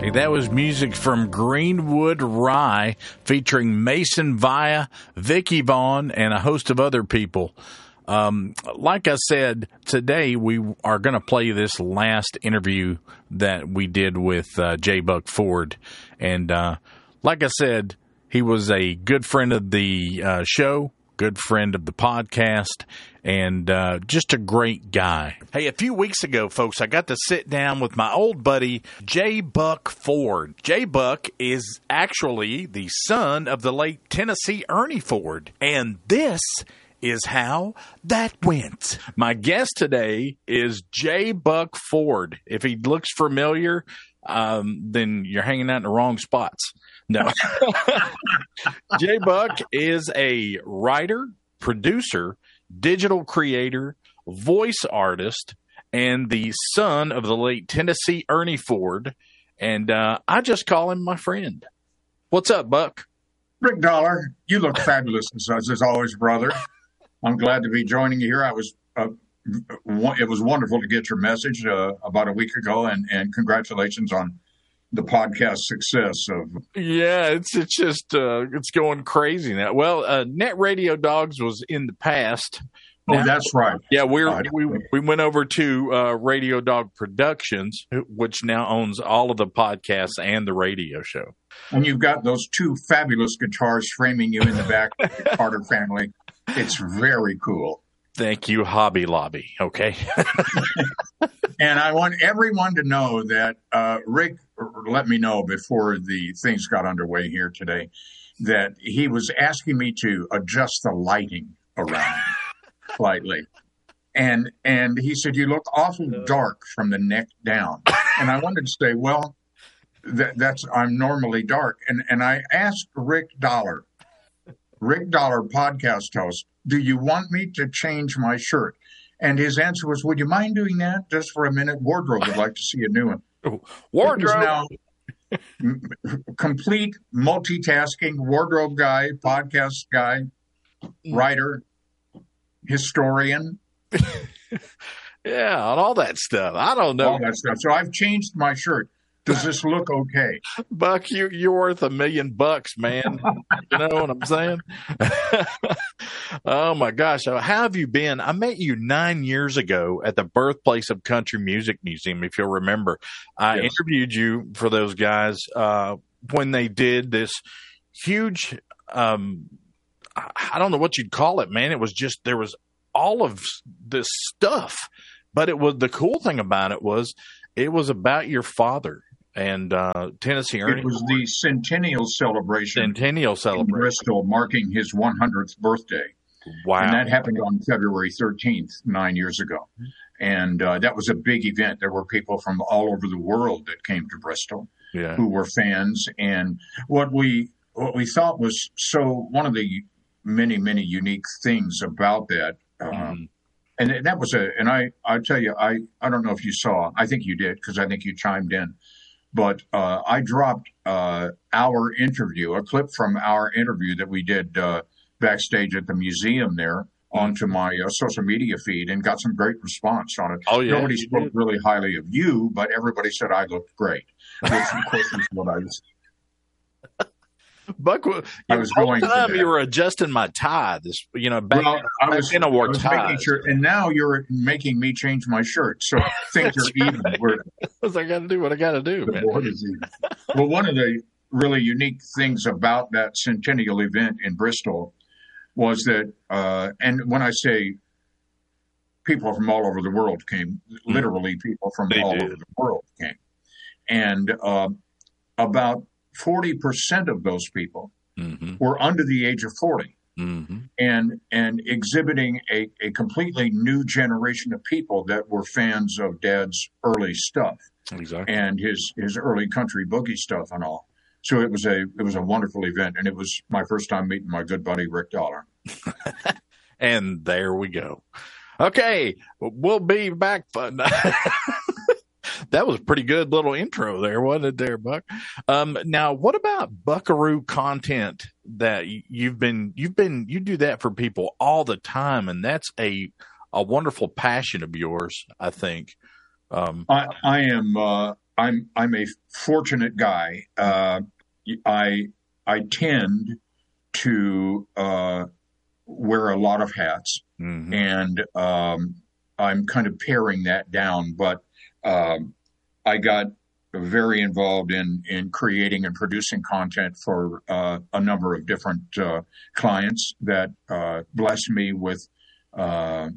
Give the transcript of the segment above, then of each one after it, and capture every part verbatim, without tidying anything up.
Hey, that was music from Greenwood Rye featuring Mason Via, Vicky Vaughn, and a host of other people. Um, like I said, today we are going to play this last interview that we did with uh, J. Buck Ford. And uh, like I said, he was a good friend of the uh, show, good friend of the podcast, and uh, just a great guy. Hey, a few weeks ago, folks, I got to sit down with my old buddy, J. Buck Ford. J. Buck is actually the son of the late Tennessee Ernie Ford, and this is how that went. My guest today is J. Buck Ford. If he looks familiar, um, then you're hanging out in the wrong spots. No. J. Buck is a writer, producer, digital creator, voice artist, and the son of the late Tennessee Ernie Ford. And uh, I just call him my friend. What's up, Buck? Rick Dollar, you look fabulous as, as always, brother. I'm glad to be joining you here. I was, uh, it was wonderful to get your message uh, about a week ago, and, and congratulations on the podcast success of. Yeah, it's it's just uh, it's going crazy now. Well, uh, Net Radio Dogs was in the past. Now, oh, that's right. Yeah, we're uh, we we went over to uh, Radio Dog Productions, which now owns all of the podcasts and the radio show. And you've got those two fabulous guitars framing you in the back of the Carter family. It's very cool. Thank you, Hobby Lobby. Okay. And I want everyone to know that uh, Rick let me know before the things got underway here today that he was asking me to adjust the lighting around slightly. And and he said, you look awful dark from the neck down. And I wanted to say, well, that, that's I'm normally dark. And, and I asked Rick Dollar, Rick Dollar, podcast host, do you want me to change my shirt? And his answer was, would you mind doing that just for a minute? Wardrobe would like to see a new one. Wardrobe. Now, m- complete multitasking, wardrobe guy, podcast guy, writer, historian. Yeah, and all that stuff. I don't know. All that stuff. So I've changed my shirt. Does this look okay? Buck, you, you're worth a million bucks, man. You know what I'm saying? Oh, my gosh. How have you been? I met you nine years ago at the Birthplace of Country Music Museum, if you'll remember. I yes. interviewed you for those guys uh, when they did this huge, um, I don't know what you'd call it, man. It was just, there was all of this stuff. But it was, the cool thing about it was, it was about your father. And uh, Tennessee Ernie. It was the centennial celebration. Centennial celebration. In Bristol, marking his one hundredth birthday. Wow. And that happened on February thirteenth, nine years ago. And uh, that was a big event. There were people from all over the world that came to Bristol yeah. who were fans. And what we what we thought was so one of the many, many unique things about that. Um, mm. And that was a, and I, I tell you, I, I don't know if you saw, I think you did, because I think you chimed in. But uh, I dropped uh, our interview, a clip from our interview that we did uh, backstage at the museum there, onto my uh, social media feed and got some great response on it. Oh, yeah. Nobody spoke really highly of you, but everybody said I looked great, which of course is what I was. Buck, you I was going. Time you were adjusting my tie. This, you know, back, well, I was, in a war I was ties. making sure, and now you're making me change my shirt, so things are even. We're, I got to do what I got to do, the man. board is even. Well, one of the really unique things about that centennial event in Bristol was that, uh, and when I say people from all over the world came, mm-hmm. literally people from they all did. over the world came, and uh, about forty percent of those people mm-hmm. were under the age of forty mm-hmm. and and exhibiting a, a completely new generation of people that were fans of Dad's early stuff exactly. and his, his early country boogie stuff and all. So it was a it was a wonderful event, and it was my first time meeting my good buddy Rick Dollar. And there we go. Okay, we'll be back. That was a pretty good little intro there, wasn't it there, Buck? Um, now, what about Buckaroo content that you've been, you've been, you do that for people all the time, and that's a, a wonderful passion of yours, I think. Um, I, I am, uh, I'm I'm a fortunate guy. Uh, I I tend to uh, wear a lot of hats, mm-hmm. and um, I'm kind of paring that down. But um, I got very involved in in creating and producing content for uh, a number of different uh, clients that uh, blessed me with uh,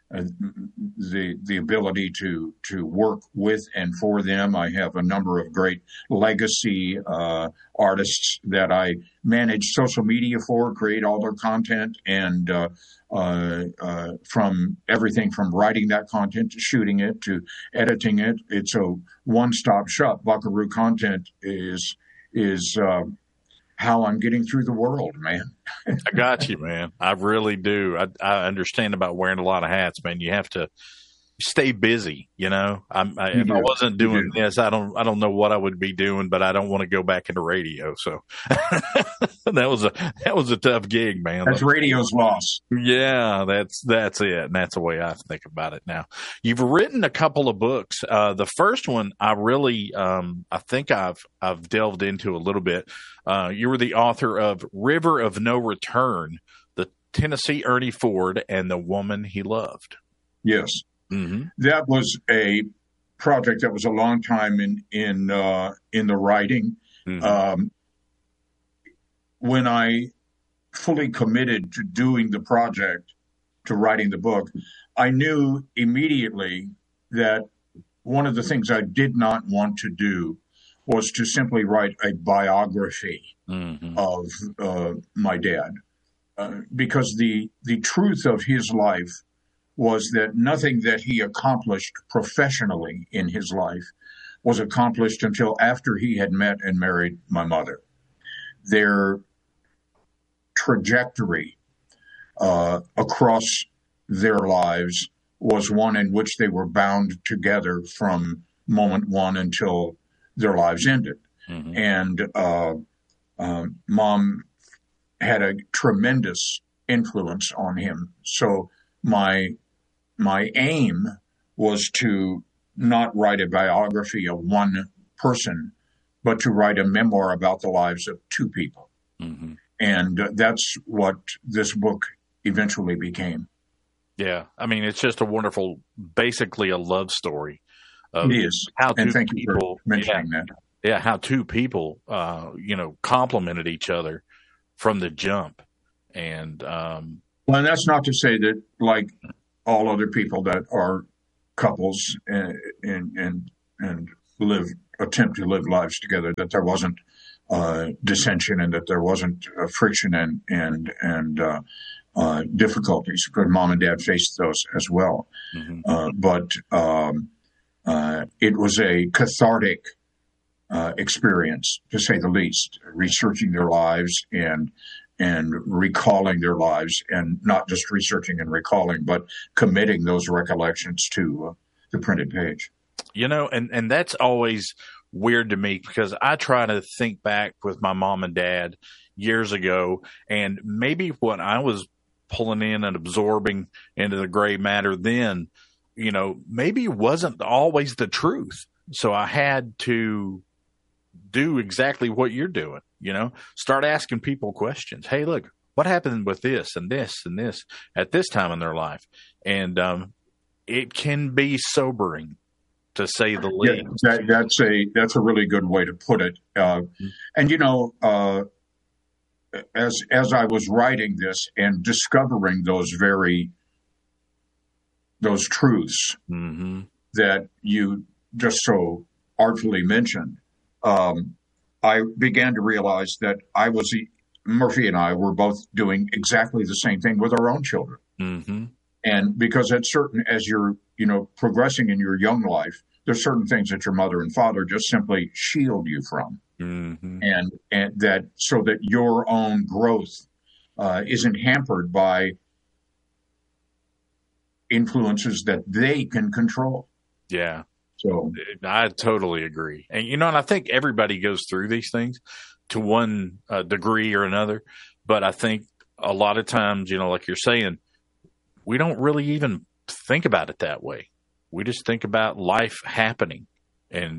the the ability to to work with and for them. I have a number of great legacy uh, artists that I manage social media for, create all their content, and uh, uh, uh, from everything from writing that content to shooting it to editing it. It's a one-stop shop. Buckaroo Content is is uh, how I'm getting through the world, man. I got you, man. I really do. I, I understand about wearing a lot of hats, man. You have to stay busy, you know. I'm, I, if I wasn't doing this, I don't, I don't know what I would be doing, but I don't want to go back into radio. So that was a, that was a tough gig, man. That's radio's loss. Yeah, that's, that's it. And that's the way I think about it now. You've written a couple of books. Uh, the first one I really, um, I think I've, I've delved into a little bit. Uh, you were the author of River of No Return, the Tennessee Ernie Ford and the Woman He Loved. Yes. Mm-hmm. That was a project that was a long time in in uh, in the writing. Mm-hmm. Um, when I fully committed to doing the project, to writing the book, I knew immediately that one of the things I did not want to do was to simply write a biography mm-hmm. of uh, my dad, uh, because the the truth of his life was that nothing that he accomplished professionally in his life was accomplished until after he had met and married my mother. Their trajectory uh, across their lives was one in which they were bound together from moment one until their lives ended. Mm-hmm. And uh, uh, Mom had a tremendous influence on him. So my My aim was to not write a biography of one person, but to write a memoir about the lives of two people. Mm-hmm. And uh, that's what this book eventually became. Yeah. I mean, it's just a wonderful, basically a love story. Of it is. How and two thank people, you for mentioning yeah, that. Yeah. How two people, uh, you know, complemented each other from the jump. And, um, well, and that's not to say that, like, all other people that are couples and and and, and live attempt to live lives together, that there wasn't uh, dissension and that there wasn't uh, friction and and and uh, uh, difficulties, because Mom and Dad faced those as well. Mm-hmm. Uh, but um, uh, it was a cathartic uh, experience, to say the least, researching their lives and. and recalling their lives, and not just researching and recalling, but committing those recollections to uh, the printed page. You know, and, and that's always weird to me, because I try to think back with my mom and dad years ago, and maybe what I was pulling in and absorbing into the gray matter then, you know, maybe wasn't always the truth. So I had to do exactly what you're doing. You know, start asking people questions. Hey, look, what happened with this and this and this at this time in their life? And um, it can be sobering, to say the least. Yeah, that, that's a that's a really good way to put it. Uh, mm-hmm. And you know, uh, as as I was writing this and discovering those very those truths mm-hmm. that you just so artfully mentioned. Um, I began to realize that I was, Murphy and I were both doing exactly the same thing with our own children. Mm-hmm. And because at certain, as you're, you know, progressing in your young life, there's certain things that your mother and father just simply shield you from. Mm-hmm. And, and that, so that your own growth uh, isn't hampered by influences that they can control. Yeah. So I totally agree. And, you know, and I think everybody goes through these things to one uh, degree or another. But I think a lot of times, you know, like you're saying, we don't really even think about it that way. We just think about life happening. And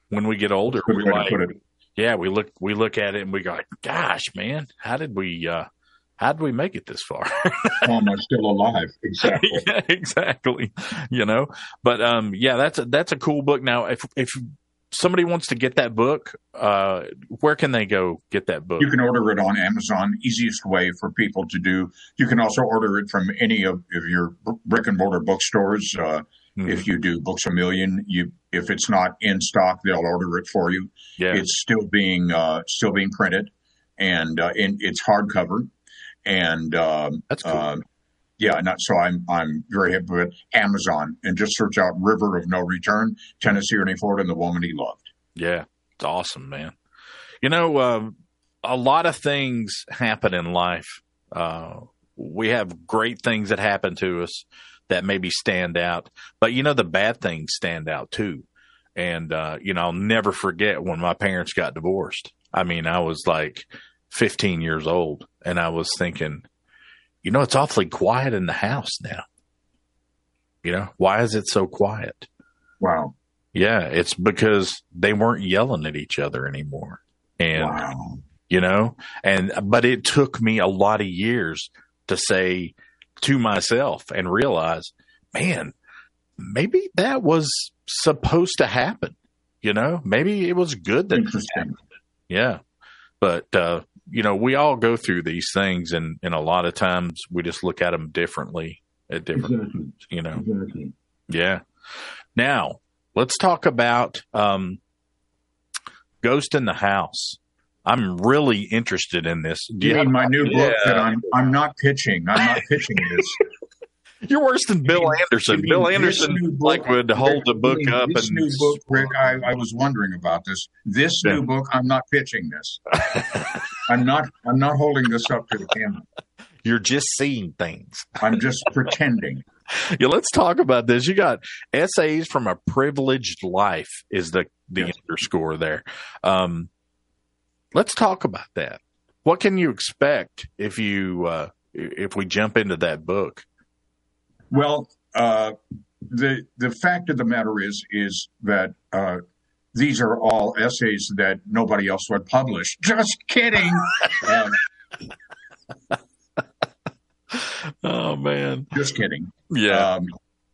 when we get older. Good We way to like, put it. yeah, we look we look at it and we go, like, gosh, man, how did we uh, how did we make it this far? How am I still alive? Exactly. Yeah, exactly. You know, but um, yeah, that's a, that's a cool book. Now, if if somebody wants to get that book, uh, where can they go get that book? You can order it on Amazon. Easiest way for people to do. You can also order it from any of, of your brick and mortar bookstores. Uh, mm-hmm. If you do Books A Million, you if it's not in stock, they'll order it for you. Yeah. It's still being uh, still being printed, and uh, in, it's hardcover. And um, that's cool. Uh, yeah, not, so I'm I'm very happy with Amazon, and just search out "River of No Return," Tennessee Ernie Ford and the Woman He Loved. Yeah, it's awesome, man. You know, uh, a lot of things happen in life. Uh, we have great things that happen to us that maybe stand out, but you know, the bad things stand out too. And uh, you know, I'll never forget when my parents got divorced. I mean, I was like fifteen years old, and I was thinking, you know, it's awfully quiet in the house now. You know, why is it so quiet? Wow. Yeah, it's because they weren't yelling at each other anymore. And, wow. you know, and, but it took me a lot of years to say to myself and realize, man, maybe that was supposed to happen. You know, maybe it was good that it happened. Yeah. But, uh, you know, we all go through these things, and, and a lot of times we just look at them differently at different, exactly. you know. Exactly. Yeah. Now, let's talk about um, Ghost in the House. I'm really interested in this. Do you, you mean my new yeah. book that I'm I'm not pitching? I'm not pitching this. You're worse than Bill mean, Anderson. Bill Anderson book, like would hold the book mean, up. This and new book, Rick, I, I was wondering about this. This yeah. new book, I'm not pitching this. I'm not. I'm not holding this up to the camera. You're just seeing things. I'm just pretending. Yeah, let's talk about this. You got Essays from a Privileged Life is the the yes. underscore there. Um, let's talk about that. What can you expect if you uh, if we jump into that book? Well, uh, the the fact of the matter is is that uh, these are all essays that nobody else would publish. Just kidding. uh, oh man, just kidding. Yeah. Um,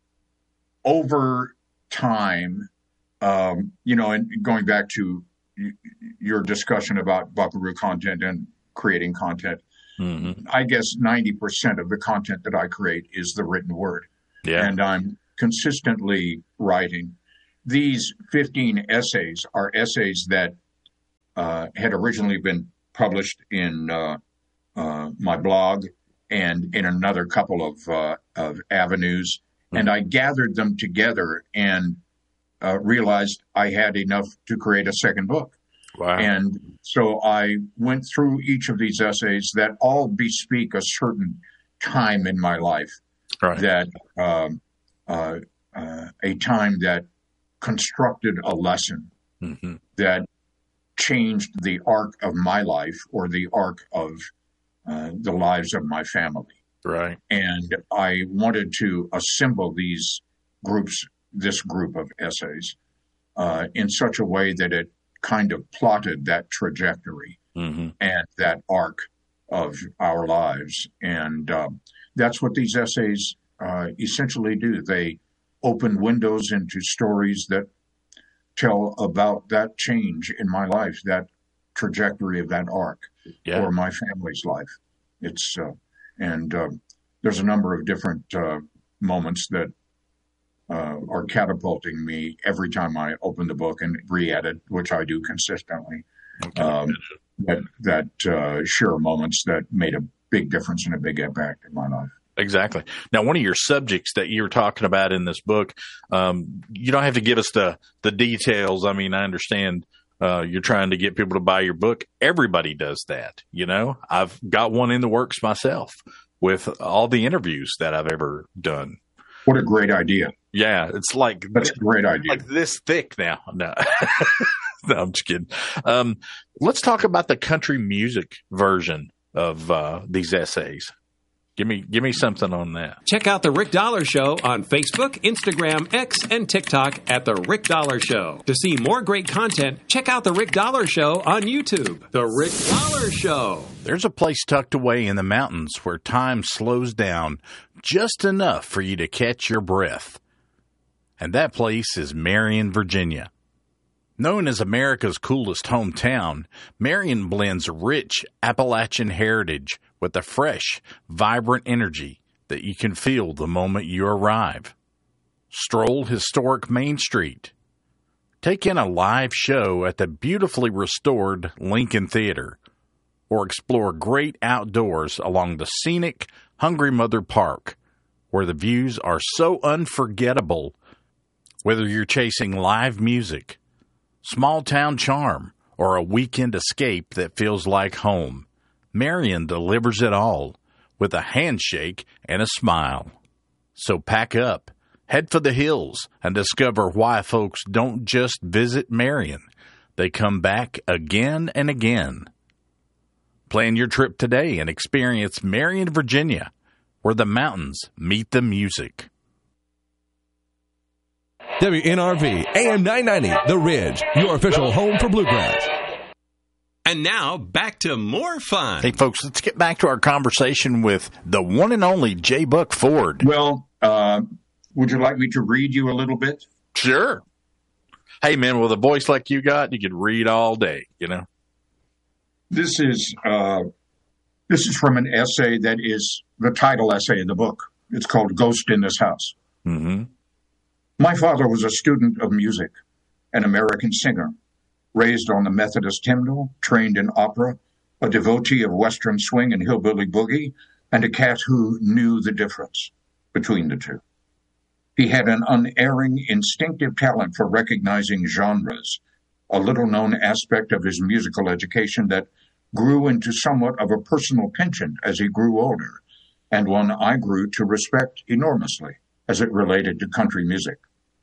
over time, um, you know, and going back to y- your discussion about Buckaroo content and creating content. Mm-hmm. I guess ninety percent of the content that I create is the written word. Yeah. And I'm consistently writing. These fifteen essays are essays that uh, had originally been published in uh, uh, my blog and in another couple of, uh, of avenues. Mm-hmm. And I gathered them together and uh, realized I had enough to create a second book. Wow. And so I went through each of these essays that all bespeak a certain time in my life, right. that um, uh, uh, a time that constructed a lesson mm-hmm. that changed the arc of my life or the arc of uh, the lives of my family. Right. And I wanted to assemble these groups, this group of essays, uh, in such a way that it kind of plotted that trajectory mm-hmm. and that arc of our lives. And um, that's what these essays uh, essentially do. They open windows into stories that tell about that change in my life, that trajectory of that arc yeah. or my family's life. It's uh, and uh, there's a number of different uh, moments that Uh, are catapulting me every time I open the book and re-edit, which I do consistently. Okay. Um, that that uh, sure moments that made a big difference and a big impact in my life. Exactly. Now, one of your subjects that you're talking about in this book, um, you don't have to give us the the details. I mean, I understand uh, you're trying to get people to buy your book. Everybody does that. You know, I've got one in the works myself with all the interviews that I've ever done. What a great idea. Yeah, it's like that's a great idea. Like this thick now. No, no, I'm just kidding. Um, let's talk about the country music version of uh, these essays. Give me give me something on that. Check out The Rick Dollar Show on Facebook, Instagram, X, and TikTok at The Rick Dollar Show. To see more great content, check out The Rick Dollar Show on YouTube. The Rick Dollar Show. There's a place tucked away in the mountains where time slows down just enough for you to catch your breath. And that place is Marion, Virginia. Known as America's coolest hometown, Marion blends rich Appalachian heritage with a fresh, vibrant energy that you can feel the moment you arrive. Stroll historic Main Street. Take in a live show at the beautifully restored Lincoln Theater, or explore great outdoors along the scenic Hungry Mother Park, where the views are so unforgettable. Whether you're chasing live music, small-town charm, or a weekend escape that feels like home, Marion delivers it all with a handshake and a smile. So pack up, head for the hills, and discover why folks don't just visit Marion. They come back again and again. Plan your trip today and experience Marion, Virginia, where the mountains meet the music. W N R V, A M nine ninety, The Ridge, your official home for bluegrass. And now, back to more fun. Hey, folks, let's get back to our conversation with the one and only J. Buck Ford. Well, uh, would you like me to read you a little bit? Sure. Hey, man, with a voice like you got, you could read all day, you know? This is uh, this is from an essay that is the title essay of the book. It's called Ghost in This House. Mm-hmm. My father was a student of music, an American singer, raised on the Methodist hymnal, trained in opera, a devotee of Western swing and hillbilly boogie, and a cat who knew the difference between the two. He had an unerring, instinctive talent for recognizing genres, a little-known aspect of his musical education that grew into somewhat of a personal penchant as he grew older, and one I grew to respect enormously as it related to country music.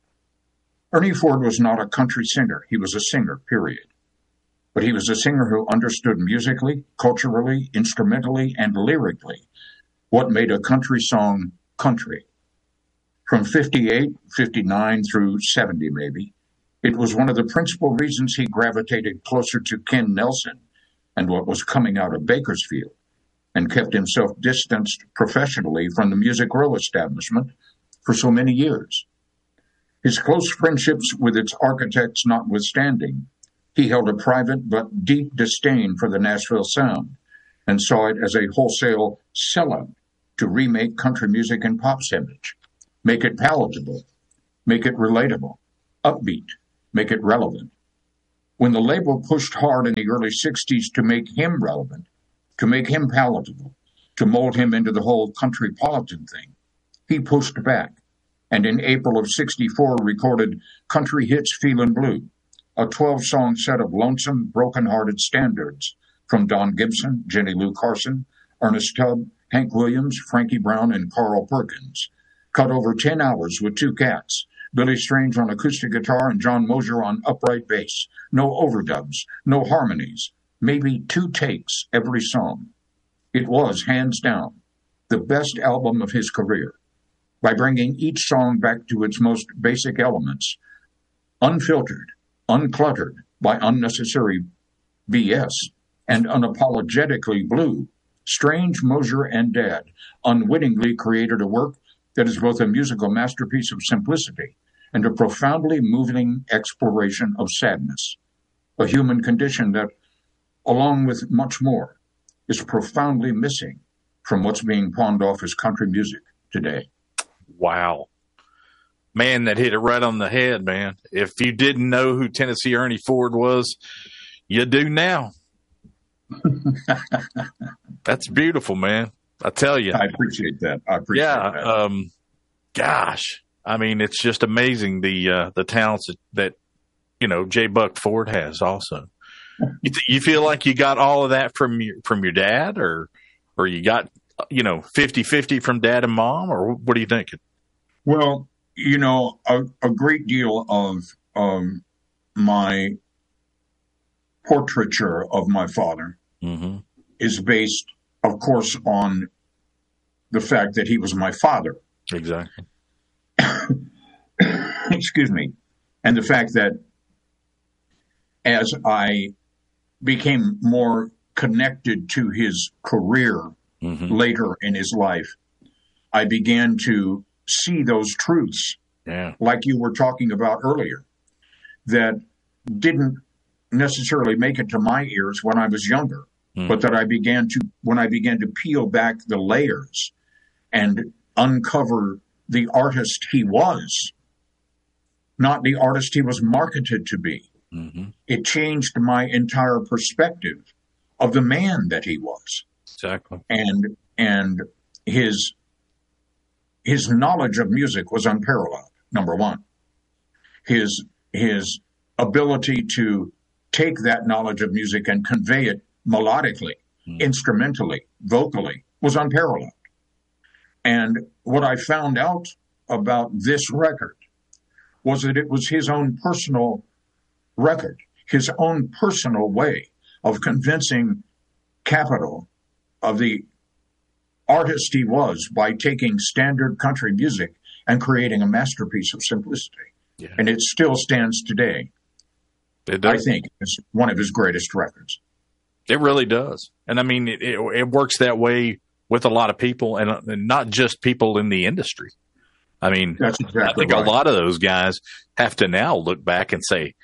Ernie Ford was not a country singer. He was a singer, period. But he was a singer who understood musically, culturally, instrumentally, and lyrically what made a country song country. From fifty-eight, fifty-nine through seventy maybe, it was one of the principal reasons he gravitated closer to Ken Nelson and what was coming out of Bakersfield, and kept himself distanced professionally from the Music Row establishment for so many years. His close friendships with its architects notwithstanding, he held a private but deep disdain for the Nashville sound and saw it as a wholesale sellout to remake country music in pop's image, make it palatable, make it relatable, upbeat, make it relevant. When the label pushed hard in the early sixties to make him relevant, to make him palatable, to mold him into the whole country-politan thing, he pushed back, and in April of sixty-four recorded Country Hits Feelin' Blue, a twelve-song set of lonesome, broken-hearted standards from Don Gibson, Jenny Lou Carson, Ernest Tubb, Hank Williams, Frankie Brown, and Carl Perkins, cut over ten hours with two cats, Billy Strange on acoustic guitar and John Mosier on upright bass, no overdubs, no harmonies, maybe two takes every song. It was, hands down, the best album of his career, by bringing each song back to its most basic elements, unfiltered, uncluttered by unnecessary B S, and unapologetically blue. Strange, Mosier, and Dad unwittingly created a work that is both a musical masterpiece of simplicity and a profoundly moving exploration of sadness, a human condition that, along with much more, is profoundly missing from what's being pawned off as country music today. Wow. Man, that hit it right on the head, man. If you didn't know who Tennessee Ernie Ford was, you do now. That's beautiful, man. I tell you. I appreciate that. I appreciate yeah, that. Um, gosh, I mean, it's just amazing the uh, the talents that, that you know J. Buck Ford has. Also, you, th- you feel like you got all of that from your from your dad, or or you got you know fifty-fifty from dad and mom, or what are you thinking? Well, you know, a, a great deal of um, my portraiture of my father mm-hmm. is based, of course, on the fact that he was my father. Exactly. Excuse me. And the fact that as I became more connected to his career mm-hmm. later in his life, I began to see those truths, yeah. like you were talking about earlier, that didn't necessarily make it to my ears when I was younger, mm. but that I began to, when I began to peel back the layers and uncover the artist he was, not the artist he was marketed to be. Mm-hmm. It changed my entire perspective of the man that he was. Exactly. And, and his, his knowledge of music was unparalleled, number one. His, his ability to take that knowledge of music and convey it melodically, mm. instrumentally, vocally, was unparalleled. And what I found out about this record was that it was his own personal record, his own personal way of convincing Capitol of the artist he was by taking standard country music and creating a masterpiece of simplicity. Yeah. And it still stands today. It I does. think it's one of his greatest records. It really does. And I mean, it, it, it works that way with a lot of people, and, and not just people in the industry. I mean, That's exactly I think right. a lot of those guys have to now look back and say,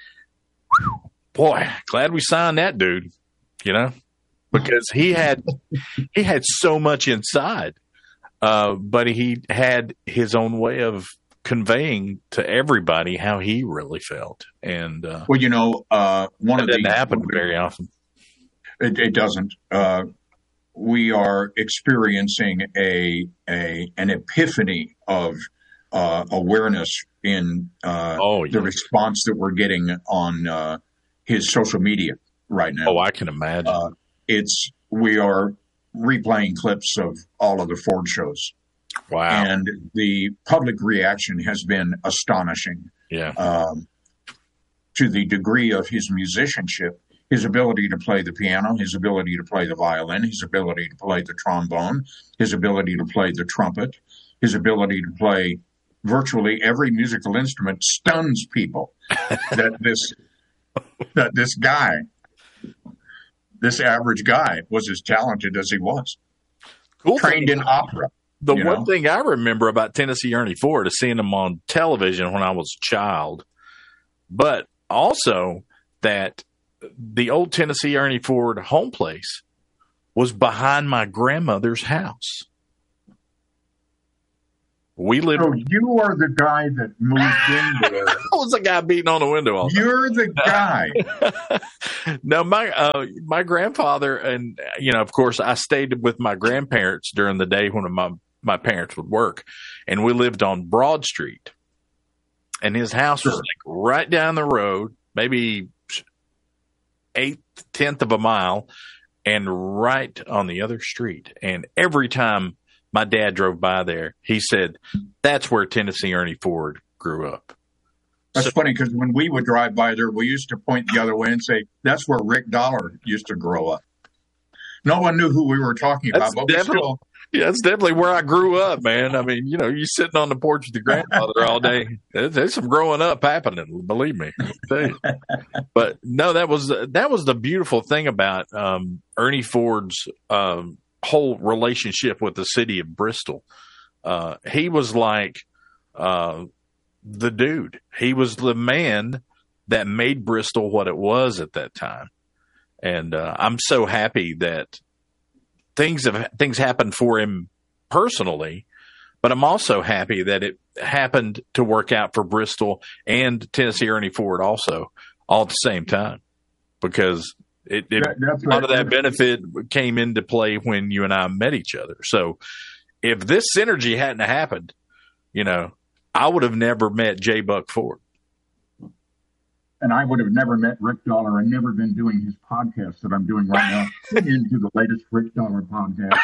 boy, glad we signed that dude, you know, because he had, he had so much inside, uh, but he had his own way of conveying to everybody how he really felt. And, uh, well, you know, uh, one that of the, doesn't happen very often. It, it doesn't. Uh, we are experiencing a, a, an epiphany of, uh, awareness in, uh, oh, yeah. the response that we're getting on, uh, his social media right now. Oh, I can imagine. Uh, it's, we are replaying clips of all of the Ford shows. Wow. And the public reaction has been astonishing. Yeah. Um, to the degree of his musicianship, his ability to play the piano, his ability to play the violin, his ability to play the trombone, his ability to play the trumpet, his ability to play virtually every musical instrument stuns people that this, that this guy, this average guy was as talented as he was. Cool. Trained in opera. The you one know? thing I remember about Tennessee Ernie Ford is seeing him on television when I was a child, but also that the old Tennessee Ernie Ford home place was behind my grandmother's house. We lived. So you are the guy that moved in there. I was the guy beating on the window all the time. You're the guy. No, my uh, my grandfather, and you know, of course, I stayed with my grandparents during the day when my my parents would work, and we lived on Broad Street, and his house was Sure. like right down the road, maybe eighth tenth of a mile, and right on the other street. And every time my dad drove by there, he said, "That's where Tennessee Ernie Ford grew up." That's So- funny because when we would drive by there, we used to point the other way and say, "That's where Rick Dollar used to grow up." No one knew who we were talking about, That's but we definitely- still. Yeah, that's definitely where I grew up, man. I mean, you know, you sitting on the porch with your grandfather all day. There's, there's some growing up happening, believe me. I'll tell you. But no, that was that was the beautiful thing about um, Ernie Ford's um, whole relationship with the city of Bristol. Uh, he was like uh, the dude. He was the man that made Bristol what it was at that time. And uh, I'm so happy that things have things happened for him personally, but I'm also happy that it happened to work out for Bristol and Tennessee Ernie Ford also all at the same time, because it, it That- that's a lot of right. that benefit came into play when you and I met each other. So if this synergy hadn't happened, you know, I would have never met J. Buck Ford. And I would have never met Rick Dollar and never been doing his podcast that I'm doing right now. Tune into the latest Rick Dollar podcast.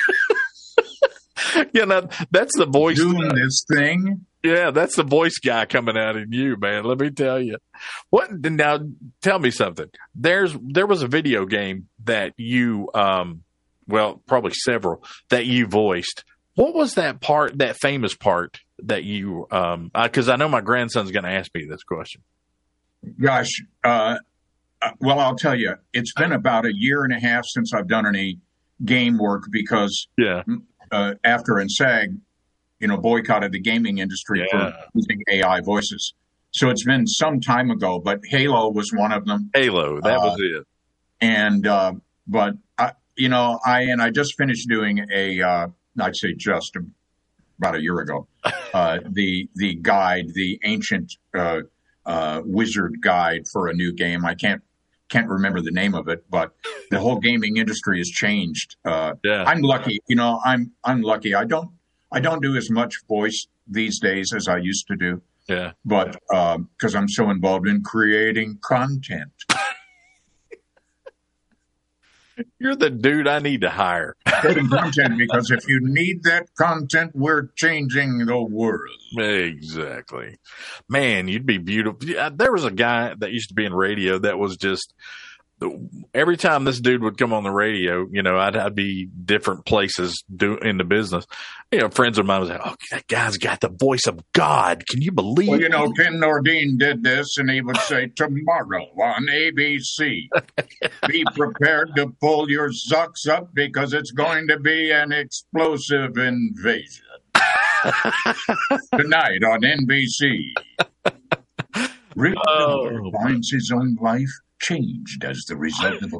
You know, that's the voice. Doing this thing. Yeah, that's the voice guy coming out in you, man. Let me tell you. What now? Tell me something. There's there was a video game that you, um, well, probably several that you voiced What was that part, that famous part that you, um, because I, I know my grandson's going to ask me this question. Gosh, uh, well, I'll tell you, it's been about a year and a half since I've done any game work because yeah. uh, after N S A G, you know, boycotted the gaming industry yeah. for using A I voices. So it's been some time ago, but Halo was one of them. Halo, that uh, was it. And, uh, but, I, you know, I, and I just finished doing a, uh, I'd say just about a year ago, uh, the, the guide, the ancient, uh, uh, wizard guide for a new game. I can't, can't remember the name of it, but the whole gaming industry has changed. Uh, yeah. I'm lucky, you know, I'm, I'm lucky. I don't, I don't do as much voice these days as I used to do. Yeah. But, um, cause I'm so involved in creating content. You're the dude I need to hire. Content, because if you need that content, we're changing the world. Exactly. Man, you'd be beautiful. There was a guy that used to be in radio that was just, every time this dude would come on the radio, you know, I'd, I'd be different places do, in the business. You know, friends of mine was like, oh, that guy's got the voice of God. Can you believe Well, you know, Ken Nordine did this, and he would say, tomorrow on A B C, be prepared to pull your socks up because it's going to be an explosive invasion. Tonight on N B C, Rick oh, Miller finds his own life changed as the result of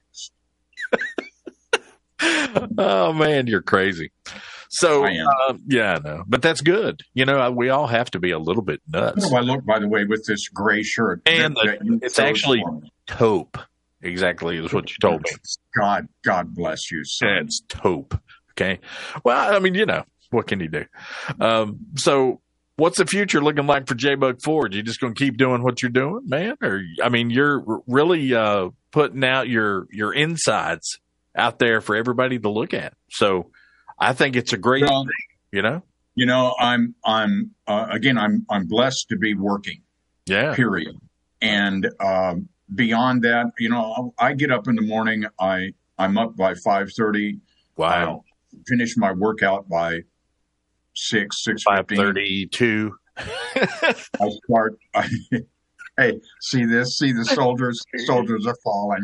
a Oh man, you're crazy. So uh, yeah, I know, but that's good. You know, we all have to be a little bit nuts. How do I look, by the way, with this gray shirt? And that, the, that it's actually taupe. Exactly, is what you told me. God, God bless you, son. It's taupe. Okay. Well, I mean, you know, what can you do? Um, so. What's the future looking like for J-Buck Ford? You just going to keep doing what you're doing, man? Or, I mean, you're really uh, putting out your, your insides out there for everybody to look at. So I think it's a great well, thing, you know? You know, I'm, I'm, uh, again, I'm, I'm blessed to be working. Yeah. Period. And um, beyond that, you know, I get up in the morning. I, I'm up by five thirty. Wow. I finish my workout by Six, six, five thirty-two. I start. I, hey, see this? See the soldiers? Soldiers are falling.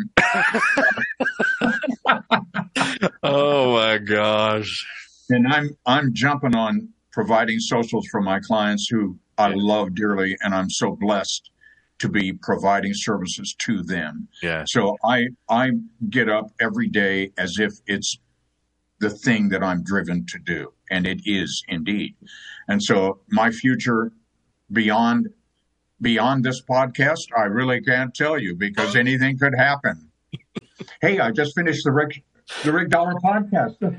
Oh my gosh! And I'm I'm jumping on providing socials for my clients who I love dearly, and I'm so blessed to be providing services to them. Yeah. So I I get up every day as if it's the thing that I'm driven to do. And it is indeed. And so my future beyond, beyond this podcast, I really can't tell you because anything could happen. Hey, I just finished the Rick, the Rick Dollar podcast.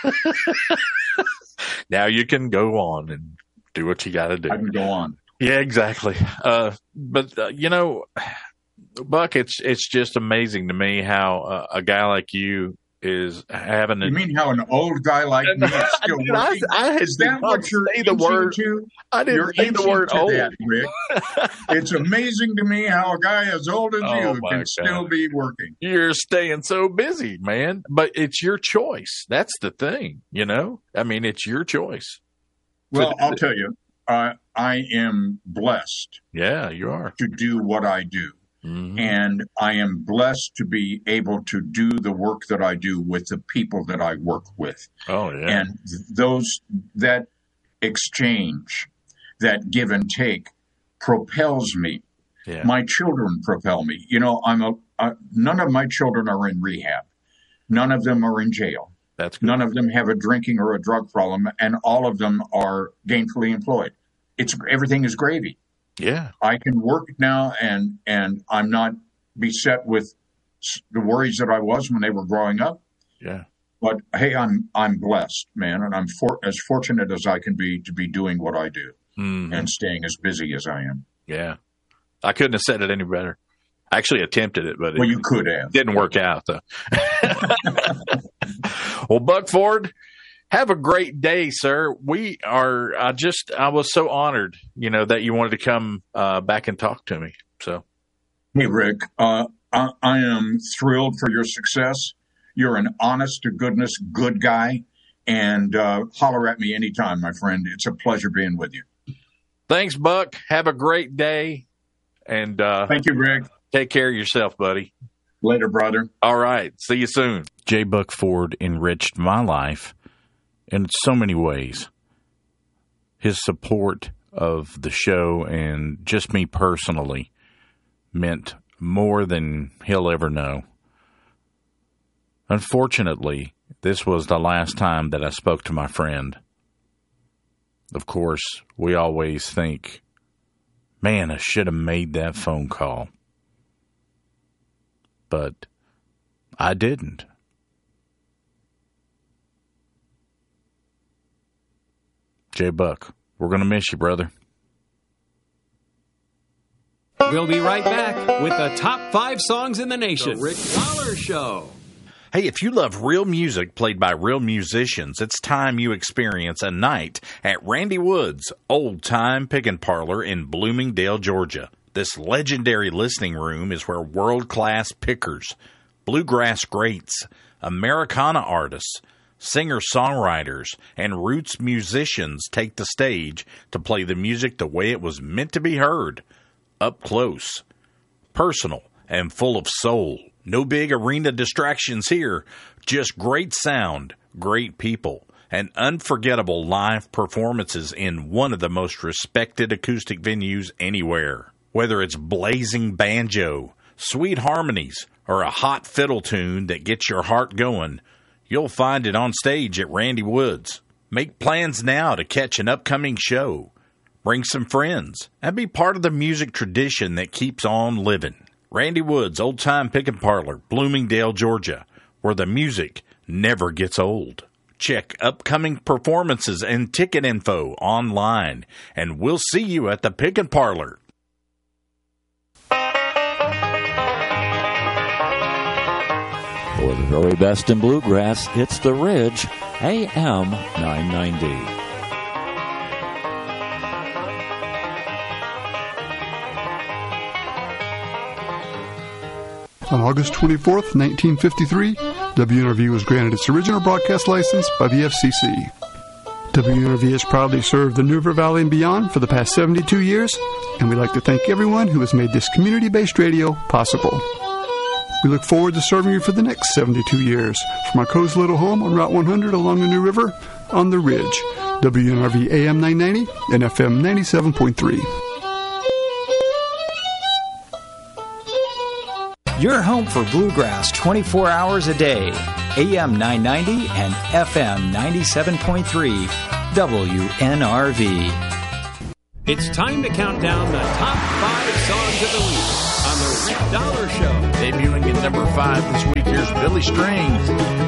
Now you can go on and do what you got to do. I can go on. Yeah, exactly. Uh, but uh, you know, Buck, it's, it's just amazing to me how uh, a guy like you is having. A, you mean how an old guy like me is still Dude, working? I, I is that what you're say the word? To? I didn't you're say the word old. That, Rick. It's amazing to me how a guy as old as oh you can God. still be working. You're staying so busy, man. But it's your choice. That's the thing, you know? I mean, it's your choice. Well, I'll tell you, uh, I am blessed. Yeah, you are. To do what I do. Mm-hmm. And I am blessed to be able to do the work that I do with the people that I work with. Oh, yeah. And those, that exchange, that give and take propels me. Yeah. My children propel me. You know, I'm a, uh, none of my children are in rehab. None of them are in jail. That's good. None of them have a drinking or a drug problem. And all of them are gainfully employed. It's everything is gravy. Yeah, I can work now, and and I'm not beset with the worries that I was when they were growing up. Yeah, but hey, I'm I'm blessed, man, and I'm for, as fortunate as I can be to be doing what I do mm-hmm. and staying as busy as I am. Yeah, I couldn't have said it any better. I actually attempted it, but well, it you could have. Didn't work out though. Well, Buck Ford, have a great day, sir. We are, I just, I was so honored, you know, that you wanted to come uh, back and talk to me. So, hey, Rick, uh, I, I am thrilled for your success. You're an honest to goodness good guy, And uh, holler at me anytime, my friend. It's a pleasure being with you. Thanks, Buck. Have a great day. And uh, thank you, Rick. Take care of yourself, buddy. Later, brother. All right. See you soon. J. Buck Ford enriched my life in so many ways. His support of the show and just me personally meant more than he'll ever know. Unfortunately, this was the last time that I spoke to my friend. Of course, we always think, man, I should have made that phone call. But I didn't. J. Buck, we're going to miss you, brother. We'll be right back with the top five songs in the nation. The Rick Dollar Show. Hey, if you love real music played by real musicians, it's time you experience a night at Randy Wood's Old Time Pickin' Parlor in Bloomingdale, Georgia. This legendary listening room is where world-class pickers, bluegrass greats, Americana artists, singer-songwriters, and roots musicians take the stage to play the music the way it was meant to be heard, up close, personal, and full of soul. No big arena distractions here, just great sound, great people, and unforgettable live performances in one of the most respected acoustic venues anywhere. Whether it's blazing banjo, sweet harmonies, or a hot fiddle tune that gets your heart going, you'll find it on stage at Randy Wood's. Make plans now to catch an upcoming show. Bring some friends and be part of the music tradition that keeps on living. Randy Wood's Old Time Pickin' Parlor, Bloomingdale, Georgia, where the music never gets old. Check upcoming performances and ticket info online, and we'll see you at the Pickin' Parlor. For the very best in bluegrass, it's The Ridge, A M nine ninety. On August twenty-fourth, nineteen fifty-three, W N R V was granted its original broadcast license by the F C C. W N R V has proudly served the New River Valley and beyond for the past seventy-two years, and we'd like to thank everyone who has made this community-based radio possible. We look forward to serving you for the next seventy-two years from our cozy little home on Route one hundred along the New River on the Ridge. W N R V A M nine ninety and F M ninety-seven point three. Your home for bluegrass twenty-four hours a day. A M nine ninety and F M ninety-seven point three. W N R V. It's time to count down the top five songs of the week on the Rick Dollar Show. Debuting at number five this week, here's Billy Strings.